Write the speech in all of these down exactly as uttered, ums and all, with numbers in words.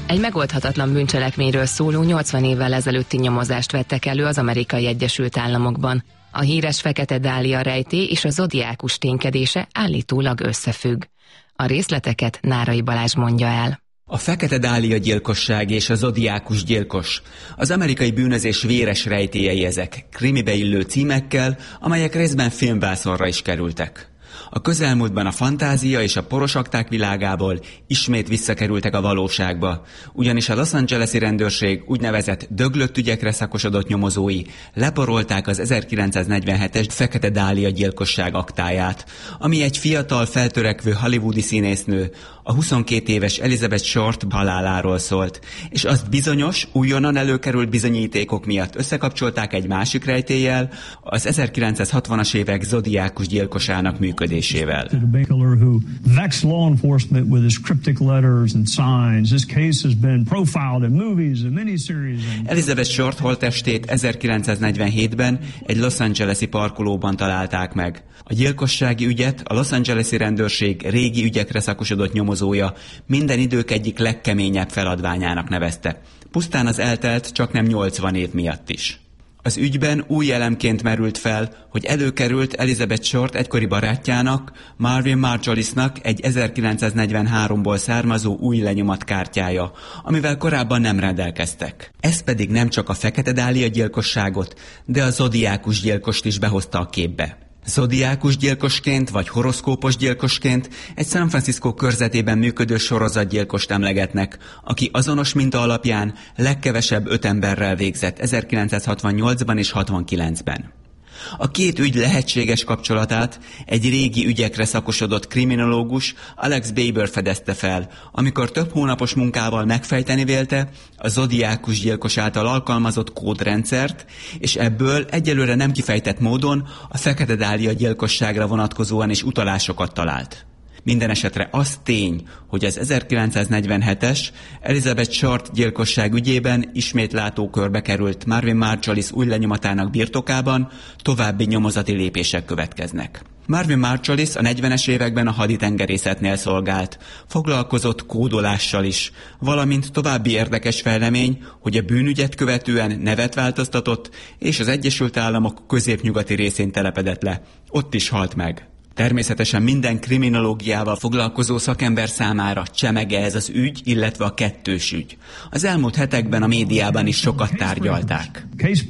Egy megoldhatatlan bűncselekményről szóló nyolcvan évvel ezelőtti nyomozást vettek elő az Amerikai Egyesült Államokban. A híres Fekete Dália rejtély és a zodiákus ténykedése állítólag összefügg. A részleteket Nárai Balázs mondja el. A Fekete Dália gyilkosság és a zodiákus gyilkos. Az amerikai bűnözés véres rejtélyei ezek, krimibe illő címekkel, amelyek részben filmvászonra is kerültek. A közelmúltban a fantázia és a poros akták világából ismét visszakerültek a valóságba, ugyanis a Los Angeles-i rendőrség úgynevezett döglött ügyekre szakosodott nyomozói leporolták az ezerkilencszáznegyvenhetes Fekete Dália gyilkosság aktáját, ami egy fiatal, feltörekvő hollywoodi színésznő, a huszonkét éves Elizabeth Short haláláról szólt, és azt bizonyos, újonnan előkerült bizonyítékok miatt összekapcsolták egy másik rejtéllyel, az ezerkilencszázhatvanas évek zodiákus gyilkosának működésével. Elizabeth Short holttestét ezerkilencszáznegyvenhétben egy Los Angeles-i parkolóban találták meg. A gyilkossági ügyet a Los Angeles-i rendőrség régi ügyekre szakosodott nyomozója minden idők egyik legkeményebb feladványának nevezte. Pusztán az eltelt csaknem nyolcvan év miatt is. Az ügyben új elemként merült fel, hogy előkerült Elizabeth Short egykori barátjának, Marvin Margolisnak egy ezerkilencszáznegyvenháromból származó új lenyomatkártyája, amivel korábban nem rendelkeztek. Ez pedig nem csak a Fekete Dália gyilkosságot, de a zodiákus gyilkost is behozta a képbe. Zodiákus gyilkosként vagy horoszkópos gyilkosként egy San Francisco körzetében működő sorozatgyilkost emlegetnek, aki azonos minta alapján legkevesebb öt emberrel végzett ezerkilencszázhatvannyolcban és hatvankilencben. A két ügy lehetséges kapcsolatát egy régi ügyekre szakosodott kriminológus, Alex Baber fedezte fel, amikor több hónapos munkával megfejteni vélte a zodiákus gyilkos által alkalmazott kódrendszert, és ebből egyelőre nem kifejtett módon a Fekete Dália gyilkosságra vonatkozóan is utalásokat talált. Minden esetre az tény, hogy az ezerkilencszáznegyvenhetes Elizabeth Short gyilkosság ügyében ismét látókörbe került Marvin Margolis új lenyomatának birtokában, további nyomozati lépések következnek. Marvin Margolis a negyvenes években a haditengerészetnél szolgált, foglalkozott kódolással is, valamint további érdekes fejlemény, hogy a bűnügyet követően nevet változtatott, és az Egyesült Államok középnyugati részén telepedett le. Ott is halt meg. Természetesen minden kriminológiával foglalkozó szakember számára csemege ez az ügy, illetve a kettős ügy. Az elmúlt hetekben a médiában is sokat tárgyalták.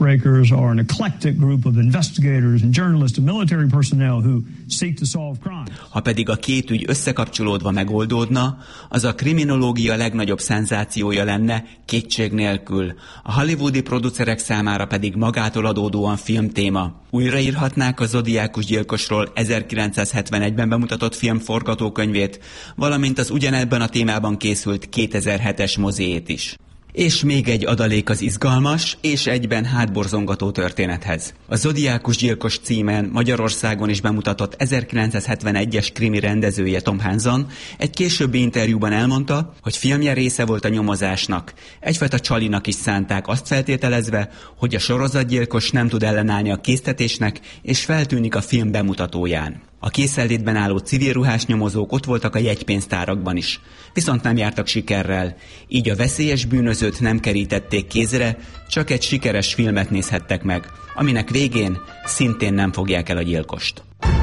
Ha pedig a két ügy összekapcsolódva megoldódna, az a kriminológia legnagyobb szenzációja lenne, kétség nélkül. A hollywoodi producerek számára pedig magától adódóan filmtéma. Újraírhatnák a zodiákus gyilkosról ezerkilencszázhetvenegyben bemutatott film forgatókönyvét, valamint az ugyanebben a témában készült kétezer-hetes moziét is. És még egy adalék az izgalmas és egyben hátborzongató történethez. A Zodiákus gyilkos címen Magyarországon is bemutatott ezerkilencszázhetvenegyes krimi rendezője Tom Hanson egy későbbi interjúban elmondta, hogy filmje része volt a nyomozásnak. Egyfajta csalinak is szánták, azt feltételezve, hogy a sorozatgyilkos nem tud ellenállni a késztetésnek, és feltűnik a film bemutatóján. A készenlétben álló civil ruhás nyomozók ott voltak a jegypénztárakban is, viszont nem jártak sikerrel, így a veszélyes bűnözőt nem kerítették kézre, csak egy sikeres filmet nézhettek meg, aminek végén szintén nem fogják el a gyilkost.